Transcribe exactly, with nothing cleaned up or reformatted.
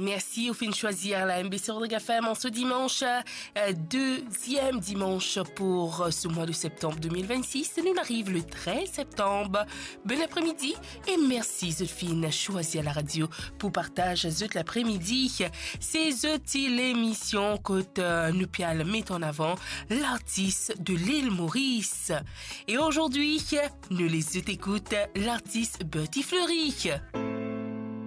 merci au fin de choisir la M B C Rodrigue F M en ce dimanche, euh, deuxième dimanche pour euh, ce mois de septembre deux mille vingt-six. Nous arrive le treize septembre. Bon après-midi et merci Zolfine choisi à la radio pour partage toute l'après-midi. C'est Zoti l'émission que euh, nous pial met en avant l'artiste de l'île Maurice. Et aujourd'hui, nous les écoute l'artiste Bertie Fleury.